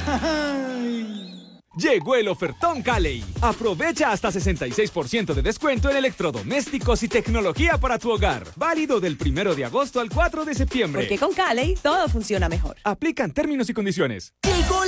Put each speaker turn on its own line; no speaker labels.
Llegó el ofertón Cali. Aprovecha hasta 66% de descuento en electrodomésticos y tecnología para tu hogar. Válido del 1 de agosto al 4 de septiembre.
Porque con Cali todo funciona mejor.
Aplican términos y condiciones.
Llegó